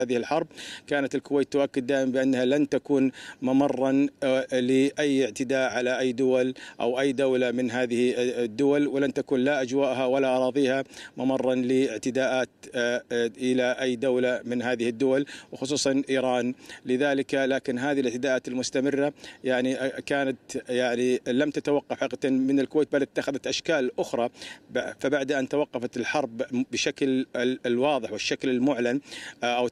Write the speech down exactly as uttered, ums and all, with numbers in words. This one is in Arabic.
هذه الحرب. كانت الكويت تؤكد دائما بأنها لن تكون ممرا لأي اعتداء على أي دول أو أي دولة من هذه الدول، ولن تكون لا أجواءها ولا أراضيها ممرا لاعتداءات إلى أي دولة من هذه الدول وخصوصا إيران. لذلك لكن هذه الاعتداءات المستمرة يعني كانت يعني لم تتوقف حقيقة من الكويت، بل اتخذت أشكال أخرى. فبعد أن توقفت الحرب بشكل الواضح والشكل المعلن أو